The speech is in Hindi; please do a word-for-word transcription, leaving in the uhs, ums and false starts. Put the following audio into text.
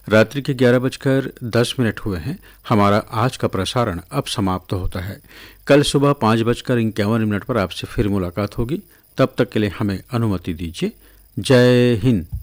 रात्रि के ग्यारह बजकर दस मिनट हुए हैं। हमारा आज का प्रसारण अब समाप्त होता है। कल सुबह पाँच बजकर इक्यावन मिनट पर आपसे फिर मुलाकात होगी। तब तक के लिए हमें अनुमति दीजिए। जय हिंद।